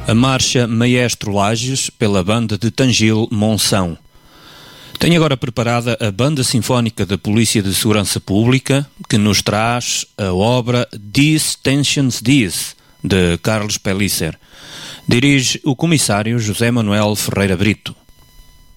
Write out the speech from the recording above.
a marcha Maestro Lages pela banda de Tangil Monção. Tenho agora preparada a Banda Sinfónica da Polícia de Segurança Pública, que nos traz a obra Dies Tensions Dies, de Carlos Pellicer. Dirige o comissário José Manuel Ferreira Brito.